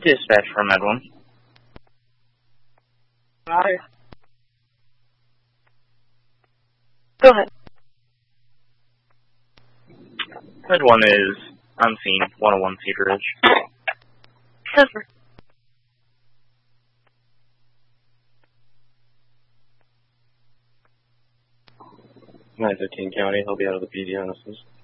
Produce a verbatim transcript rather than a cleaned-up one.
Dispatch for Med one. Hi. Go ahead. Med one is unseen, one oh one Cedar Ridge. Over. nine fifteen County, he'll be out of the P D on assist.